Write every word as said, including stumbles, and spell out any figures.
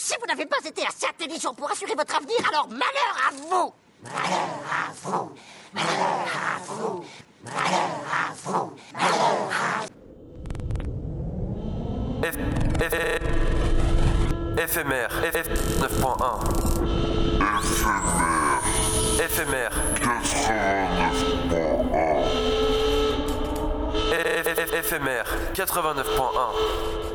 Si vous n'avez pas été assez intelligent pour assurer votre avenir, alors malheur à vous. Malheur à vous. Malheur à vous. Malheur à vous. Malheur à vous. F... F... Éphémère. F... neuf point un. Éphémère. Éphémère. quatre-vingt-neuf point un. Éphémère. quatre-vingt-neuf point un.